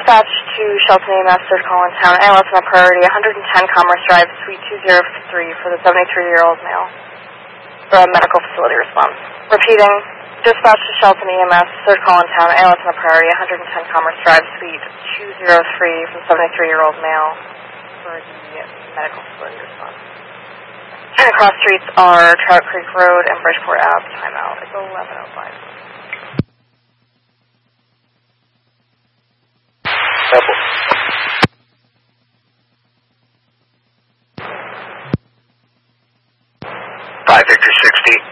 Dispatch to Shelton EMS, Third Collin Town, ALS on priority, 110 Commerce Drive, Suite 203 for the 73-year-old male. For a medical facility response. Repeating, dispatch to Shelton EMS, Third Collin Town, ALS on priority, 110 Commerce Drive, Suite 203 for the 73-year-old male. For the medical facility response. And across streets are Trout Creek Road and Bridgeport Ave. Timeout. It's 11:05. Double. 5 Victor 60.